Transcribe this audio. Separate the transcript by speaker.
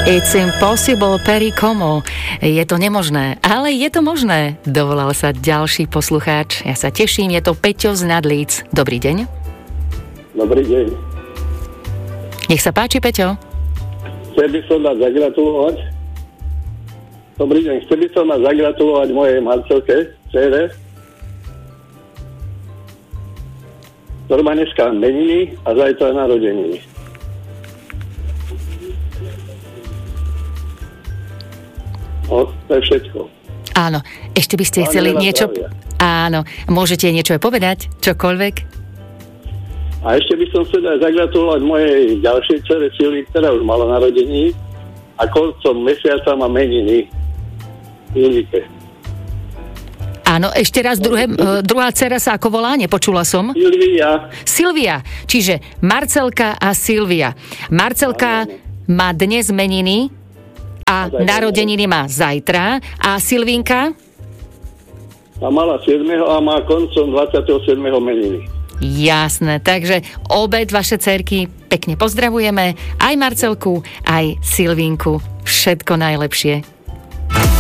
Speaker 1: It's impossible, Perry Como. Je to nemožné, ale je to možné. Dovolal sa ďalší poslucháč. Ja sa teším, je to Peťo z Nadlíc. Dobrý deň.
Speaker 2: Dobrý deň.
Speaker 1: Nech sa páči, Peťo.
Speaker 2: Chcel by som vás zagratulovať. Dobrý deň. Chcel by som vás zagratulovať mojej Marcelke, dcére, ktorá má dneska meniny a zajtra narodeniny. No, to je všetko.
Speaker 1: Áno, ešte by ste chceli niečo... Áno, môžete niečo aj povedať? Čokoľvek?
Speaker 2: A ešte by som chcel aj zagratulovať mojej ďalšej dcere Silvi, ktorá už mala narodeniny a koncom mesiaca má meniny. Silvike.
Speaker 1: Áno, ešte raz druhá dcera sa ako volá? Nepočula som. Silvia, čiže Marcelka a Silvia. Marcelka má dnes meniny a narodeniny má zajtra. A Silvínka?
Speaker 2: A mala 7. a má koncom 27. meniny.
Speaker 1: Jasné, takže obe vaše dcerky pekne pozdravujeme. Aj Marcelku, aj Silvínku. Všetko najlepšie.